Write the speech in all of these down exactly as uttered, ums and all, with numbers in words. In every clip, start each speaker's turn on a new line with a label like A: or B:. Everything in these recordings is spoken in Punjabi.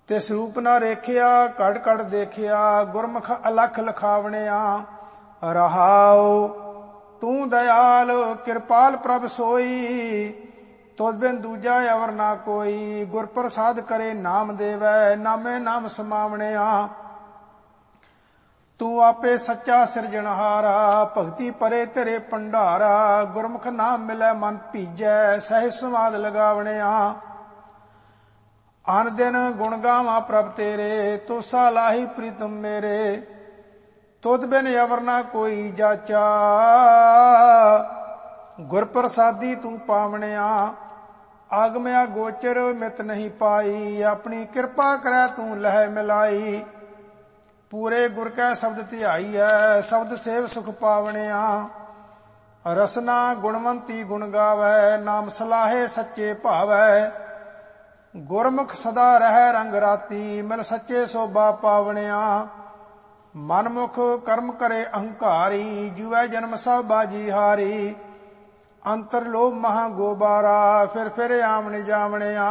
A: ਤਿਸ ਰੂਪ ਨਾ ਰੇਖਿਆ ਘੜ ਘੜ ਦੇਖਿਆ ਗੁਰਮੁਖ ਅਲਖ ਲਖਾਵਣਿਆ। ਰਹਾਉ ਤੂੰ ਦਇਆਲ ਕਿਰਪਾਲ ਪ੍ਰਭ ਸੋਈ ਤੁਧ ਬਿਨ ਦੂਜਾ ਅਵਰ ਨਾ ਕੋਈ। ਗੁਰ ਪ੍ਰਸਾਦ ਕਰੇ ਨਾਮ ਦੇਵੈ ਨਾਮੇ ਨਾਮ ਸਮਾਵਣਿਆ। ਤੂੰ ਆਪੇ ਸੱਚਾ ਸਿਰਜਣਹਾਰਾ ਭਗਤੀ ਪਰੇ ਤੇਰੇ ਭੰਡਾਰਾ। ਗੁਰਮੁਖ ਨਾਮ ਮਿਲੈ ਮਨ ਭੀਜੈ ਸਹਿ ਸਮਾਦ ਲਗਾਵਣਿਆ। ਅਨ ਦਿਨ ਗੁਣ ਗਾਵਾਂ ਪ੍ਰਭ ਤੇਰੇ ਤੋਸਾ ਲਾਹੀ ਪ੍ਰੀਤਮ ਮੇਰੇ। ਤੁਧ ਬਿਨ ਅਵਰ ਨਾ ਕੋਈ ਜਾਚਾ ਗੁਰ ਪ੍ਰਸਾਦੀ ਤੂੰ ਪਾਵਣਿਆ। ਆਗਮਿਆ ਗੋਚਰ ਮਿਤ ਨਹੀਂ ਪਾਈ ਆਪਣੀ ਕਿਰਪਾ ਕਰੈ ਤੂੰ ਲਹਿ ਮਿਲਾਈ। ਪੂਰੇ ਗੁਰ ਕੈ ਸ਼ਬਦ ਧਿਆਈਐ ਸ਼ਬਦ ਸੇਵ ਸੁਖ ਪਾਵਣਿਆ। ਰਸਨਾ ਗੁਣਵੰਤੀ ਗੁਣ ਗਾਵੈ ਨਾਮ ਸਲਾਹੇ ਸੱਚੇ ਭਾਵੈ। ਗੁਰਮੁਖ ਸਦਾ ਰਹਿ ਰੰਗ ਰਾਤੀ ਮਿਲ ਸੱਚੇ ਸੋਭਾ ਪਾਵਣਿਆ। ਮਨਮੁਖ ਕਰਮ ਕਰੇ ਅਹੰਕਾਰੀ ਜੁਐ ਜਨਮ ਸਭ ਬਾਜੀ ਹਾਰੀ। ਅੰਤਰ ਲੋਭ ਮਹਾ ਗੋਬਾਰਾ ਫਿਰ ਫਿਰ ਆਵਣ ਜਾਵਣਿਆ।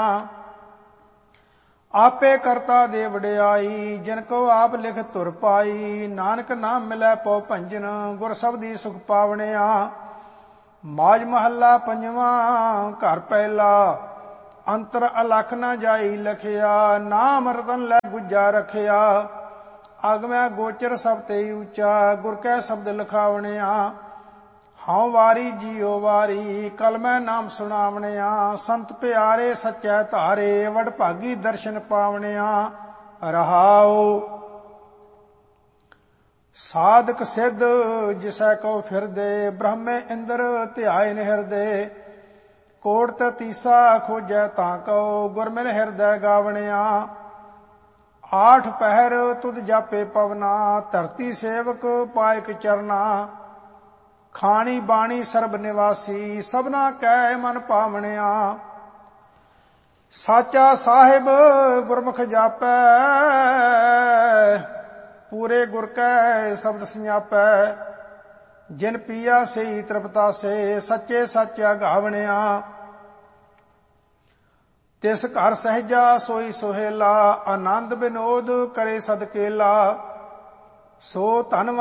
A: ਆਪੇ ਕਰਤਾ ਦੇ ਵਡਿਆਈ ਜਿਨ ਕੋ ਆਪ ਲਿਖ ਧੁਰ ਪਾਈ। ਨਾਨਕ ਨਾਮ ਮਿਲੈ ਪਉ ਭੰਜਨ ਗੁਰ ਸਬਦੀ ਸੁਖ ਪਾਵਣਿਆ। ਮਾਜ ਮਹੱਲਾ ਪੰਜਵਾਂ ਘਰ ਪਹਿਲਾ ਅੰਤਰ ਅਲਖ ਨਾ ਜਾਈ ਲਖਿਆ। ਨਾਮ ਰਤਨ ਲੈ ਗੁੱਜਾ ਰਖਿਆ। ਆਗਮੈ ਗੋਚਰ ਸਭ ਤੇ ਉੱਚਾ ਗੁਰ ਕੈ ਸ਼ਬਦ ਲਿਖਾਵਣਿਆ। ਹਉ ਵਾਰੀ ਜੀਉ ਵਾਰੀ ਕਲਮੈ ਨਾਮ ਸੁਣਾਵਣਿਆ। ਸੰਤ ਪਿਆਰੇ ਸੱਚੈ ਧਾਰੇ ਵਡਭਾਗੀ ਦਰਸ਼ਨ ਪਾਵਣਿਆ। ਰਹਾਉ ਸਾਧਕ ਸਿੱਧ ਜਿਸੈ ਕਉ ਫਿਰਦੇ ਬ੍ਰਹਮੇ ਇੰਦਰ ਧਿਆਇਨ ਹਿਰਦੇ। ਕੋਟ ਤਤੀਸਾ ਖੋਜੈ ਤਾਂ ਕਉ ਗੁਰ ਮਿਲ ਹਿਰਦੈ ਗਾਵਣਿਆ। ਆਠ ਪਹਿਰ ਤੁਧ ਜਾਪੇ ਪਵਨਾ ਧਰਤੀ ਸੇਵਕ ਪਾਇਕ ਚਰਨਾ। ਖਾਣੀ ਬਾਣੀ ਸਰਬ ਨਿਵਾਸੀ ਸਭਨਾ ਕੈ ਮਨ ਪਾਵਣਿਆ। ਸਾਚਾ ਸਾਹਿਬ ਗੁਰਮੁਖ ਜਾਪੈ ਪੂਰੇ ਗੁਰ ਕੈ ਸ਼ਬਦ ਸਿਆਪੈ। ਜਿਨ ਪੀਆ ਸਈ ਤ੍ਰਿਪਤਾਸੇ ਸੱਚੇ ਸੱਚਾ ਗਾਵਣਿਆ। ਤਿਸ ਘਰ ਸਹਿਜਾ ਸੋਈ ਸੁਹੇਲਾ ਆਨੰਦ ਬਿਨੋਦ ਕਰੇ ਸਦਕੇਲਾ। ਸੋ ਧਨ